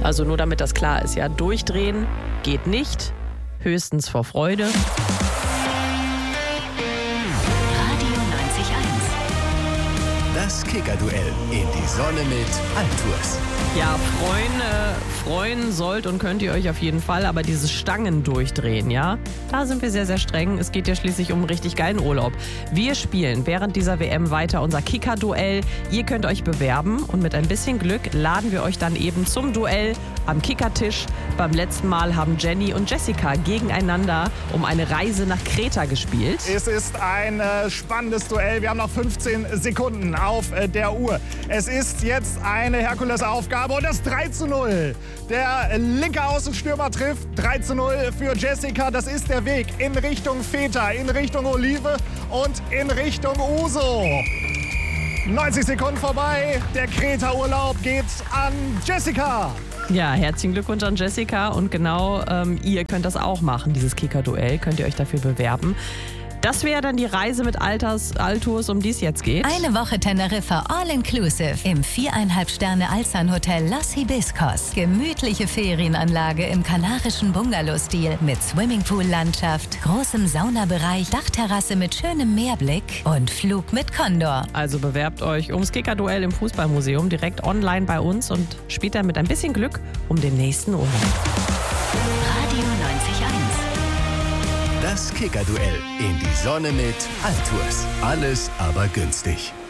Also nur damit das klar ist, ja, durchdrehen geht nicht, höchstens vor Freude. Radio 90.1. Das Kicker-Duell in die Sonne mit Altours. Ja, freuen sollt und könnt ihr euch auf jeden Fall, aber dieses Stangen durchdrehen, ja, da sind wir sehr, sehr streng. Es geht ja schließlich um einen richtig geilen Urlaub. Wir spielen während dieser WM weiter unser Kicker-Duell. Ihr könnt euch bewerben und mit ein bisschen Glück laden wir euch dann eben zum Duell am Kickertisch. Beim letzten Mal haben Jenny und Jessica gegeneinander um eine Reise nach Kreta gespielt. Es ist ein spannendes Duell. Wir haben noch 15 Sekunden auf der Uhr. Es ist jetzt eine Herkulesaufgabe und das 3:0. Der linke Außenstürmer trifft. 3:0 für Jessica. Das ist der Weg in Richtung Feta, in Richtung Olive und in Richtung Uso. 90 Sekunden vorbei. Der Kreta-Urlaub geht an Jessica. Ja, herzlichen Glückwunsch an Jessica und genau, ihr könnt das auch machen, dieses Kicker-Duell, könnt ihr euch dafür bewerben. Das wäre dann die Reise mit Altours, um die es jetzt geht. Eine Woche Teneriffa All-Inclusive im 4,5-Sterne-Alzan-Hotel Los Hibiscos. Gemütliche Ferienanlage im kanarischen Bungalow-Stil mit Swimmingpool-Landschaft, großem Saunabereich, Dachterrasse mit schönem Meerblick und Flug mit Condor. Also bewerbt euch ums Kicker-Duell im Fußballmuseum direkt online bei uns und spielt dann mit ein bisschen Glück um den nächsten Urlaub. Radio 90.1. Das Kicker-Duell in die Sonne mit Altours. Alles aber günstig.